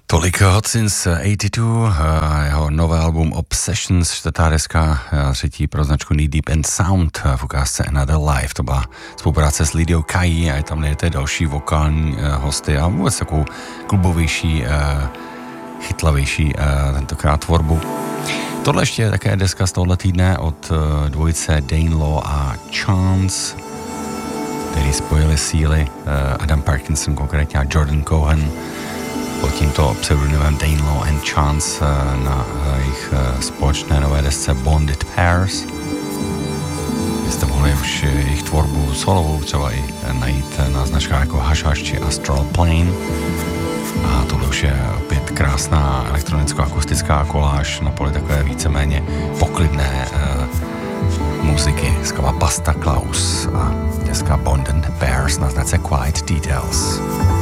Tolik Hot Since 82, jeho nové album Obsessions, čtvrtá deska, třetí pro značku Knee Deep and Sound v ukázce Another Life. To byla spolupráce s Lidiou Kají a je tam nejde další vokální hosty a vůbec takovou klubovější, chytlavější tentokrát tvorbu. Tohle ještě je také deska z tohohle týdne od dvojice Danelaw a Chance, který spojili síly Adam Parkinson konkrétně a Jordan Cohen pod tímto pseudonymem Danelaw and Chance na jejich společné nové desce Bonded Pairs. Byste mohli už jejich tvorbu solovou třeba i najít na značkách jako Hush Hush či Astral Plane. A tohle už je opět krásná elektronicko-akustická koláž na poli takové víceméně poklidné muziky z kava Basta Klaus a deska Bonded Pairs na značce Quiet Details.